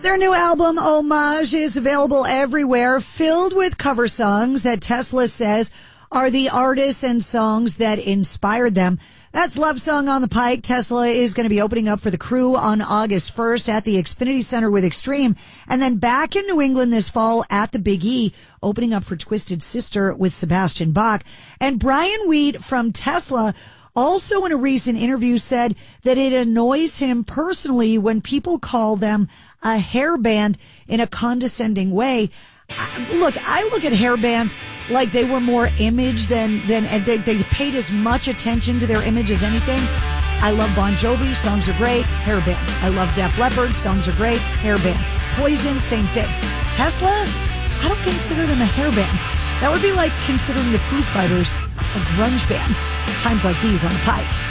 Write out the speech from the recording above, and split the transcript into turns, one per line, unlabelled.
Their new album, Homage, is available everywhere, filled with cover songs that Tesla says are the artists and songs that inspired them. That's Love Song on the Pike. Tesla is going to be opening up for The Crew on August 1st at the Xfinity Center with Extreme, and then back in New England this fall at the Big E, opening up for Twisted Sister with Sebastian Bach. And Brian Wheat from Tesla also in a recent interview said that it annoys him personally when people call them a hair band in a condescending way. I look at hair bands like they were more image than they paid as much attention to their image as anything. I love Bon Jovi, songs are great, hair band. I love Def Leppard, songs are great, hair band. Poison, same thing. Tesla, I don't consider them a hair band. That would be like considering the Foo Fighters a grunge band. Times like these on the Pike.